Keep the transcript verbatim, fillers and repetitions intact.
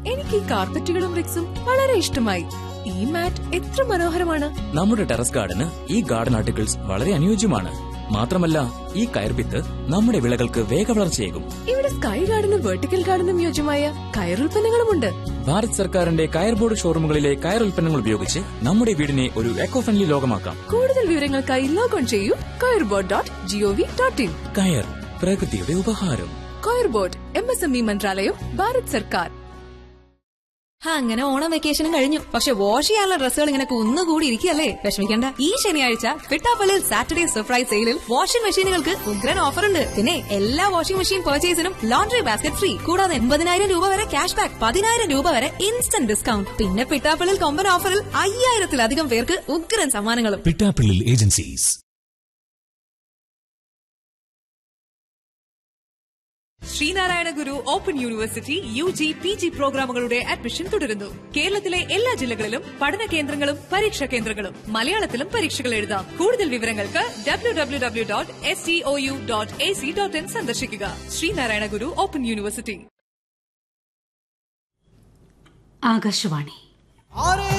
എനിക്ക് ഈ കാർപ്പറ്റുകളും റിക്സും വളരെ ഇഷ്ടമായി. ഈ മാറ്റ് എത്ര മനോഹരമാണ്. നമ്മുടെ ടെറസ് ഗാർഡന് ഈ ഗാർഡൻ ആർട്ടിക്കിൾസ് വളരെ അനുയോജ്യമാണ്. മാത്രമല്ല, ഈ കയർപിത്ത് നമ്മുടെ വിളകൾക്ക് വേഗവളർച്ചയേകും. ഇവിടെ സ്കൈ ഗാർഡനും വെർട്ടിക്കൽ ഗാർഡനും യോജ്യമായ കയറുൽപ്പന്നങ്ങളുമുണ്ട്. ഭാരത് സർക്കാരിന്റെ കയർ ബോർഡ് ഷോറൂമുകളിലെ കയർ ഉൽപ്പന്നങ്ങൾ ഉപയോഗിച്ച് നമ്മുടെ വീടിനെ ഒരു എക്കോ ഫ്രണ്ട്ലി ലോകമാക്കാം. കൂടുതൽ വിവരങ്ങൾക്കായി ലോഗോൺ ചെയ്യൂ Coir Board dot G O V dot in. കയർ, പ്രകൃതിയുടെ ഉപഹാരം. Coir Board, M S M E മന്ത്രാലയം, ഭാരത് സർക്കാർ. അങ്ങനെ ഓണം വെക്കേഷനും കഴിഞ്ഞു. പക്ഷെ വാഷ് ചെയ്യാനുള്ള ഡ്രസ്സുകൾ ഇങ്ങനെ കുന്നുകൂടി ഇരിക്കുകയല്ലേ? വിഷമിക്കണ്ട, ഈ ശനിയാഴ്ച പിട്ടാപ്പള്ളിൽ സാറ്റർഡേ സർപ്രൈസ് സെയിലിൽ വാഷിംഗ് മെഷീനുകൾക്ക് ഉഗ്രൻ ഓഫർ ഉണ്ട്. പിന്നെ എല്ലാ washing machine പർച്ചേസിനും laundry basket free. കൂടാതെ എൺപതിനായിരം രൂപ വരെ ക്യാഷ് ബാക്ക്, പതിനായിരം രൂപ വരെ ഇൻസ്റ്റന്റ് ഡിസ്കൗണ്ട്. പിന്നെ പിട്ടാപ്പള്ളിൽ കൊമ്പൻ ഓഫറിൽ അയ്യായിരത്തിലധികം പേർക്ക് ഉഗ്രൻ സമ്മാനങ്ങളും. പിട്ടാപ്പള്ളിൽ ഏജൻസീസ്. ശ്രീനാരായണ ഗുരു open university U G P G പ്രോഗ്രാമുകളുടെ അഡ്മിഷൻ തുടരുന്നു. കേരളത്തിലെ എല്ലാ ജില്ലകളിലും പഠന കേന്ദ്രങ്ങളും പരീക്ഷാ കേന്ദ്രങ്ങളും മലയാളത്തിലും പരീക്ഷകൾ എഴുതാം. കൂടുതൽ വിവരങ്ങൾക്ക് W W W dot S T O U dot A C dot in സന്ദർശിക്കുക. ശ്രീനാരായണ ഗുരു ഓപ്പൺ യൂണിവേഴ്സിറ്റി. ആകാശവാണി.